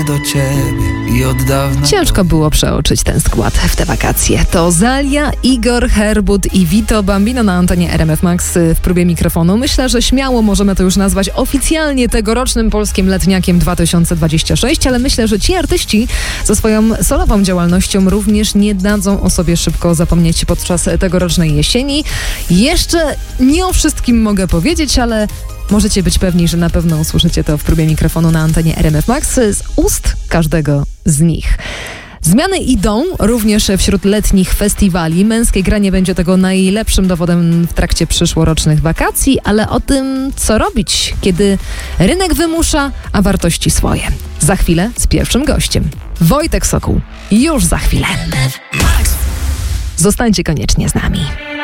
tęsknię do ciebie i od dawna... Ciężko było przeoczyć ten skład w te wakacje. To Zalia, Igor, Herbut i Vito Bambino na antenie RMF Max w próbie mikrofonu. Myślę, że śmiało możemy to już nazwać oficjalnie tegorocznym polskim letniakiem 2026, ale myślę, że ci artyści ze swoją solową działalnością również nie dadzą o sobie szybko zapomnieć podczas tegorocznej jesieni. Jeszcze nie o wszystkim mogę powiedzieć, ale możecie być pewni, że na pewno usłyszycie to w próbie mikrofonu na antenie RMF Max z ust każdego z nich. Zmiany idą również wśród letnich festiwali. Męskie granie będzie tego najlepszym dowodem w trakcie przyszłorocznych wakacji, ale o tym, co robić, kiedy rynek wymusza, a wartości swoje. Za chwilę z pierwszym gościem. Wojtek Sokół. Już za chwilę. Zostańcie koniecznie z nami.